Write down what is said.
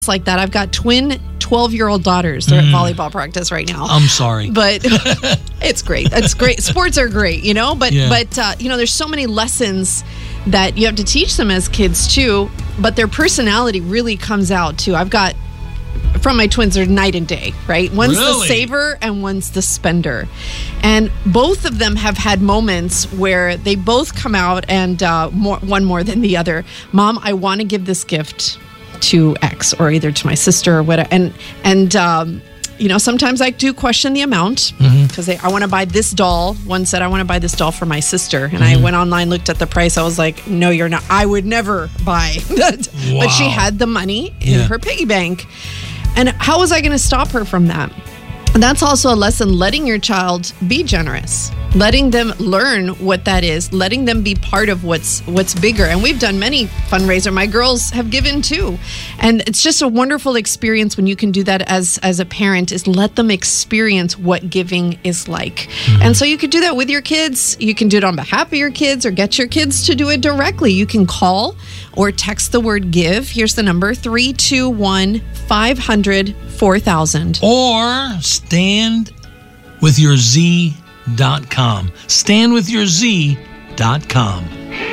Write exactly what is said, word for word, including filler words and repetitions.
like that. I've got twin twelve-year-old daughters. They're Mm. at volleyball practice right now. I'm sorry. But it's great. It's great. Sports are great, you know? But, Yeah. but uh, you know, there's so many lessons that you have to teach them as kids, too. But their personality really comes out, too. I've got, from my twins, they're night and day, right? One's Really? the saver and one's the spender. And both of them have had moments where they both come out and uh, more, one more than the other. Mom, I want to give this gift to X, or either to my sister or whatever. And, and um, you know, sometimes I do question the amount because mm-hmm. I want to buy this doll. One said, I want to buy this doll for my sister. And mm-hmm. I went online, looked at the price. I was like, no, you're not. I would never buy that. Wow. But she had the money in Yeah. her piggy bank. And how was I going to stop her from that? And that's also a lesson, letting your child be generous, letting them learn what that is, letting them be part of what's what's bigger. And we've done many fundraisers. My girls have given too. And it's just a wonderful experience when you can do that as, as a parent, is let them experience what giving is like. Mm-hmm. And so you could do that with your kids. You can do it on behalf of your kids or get your kids to do it directly. You can call or text the word give. Here's the number, three two one, five hundred, four thousand. Or stand with your Z dot com. stand with your Z dot com.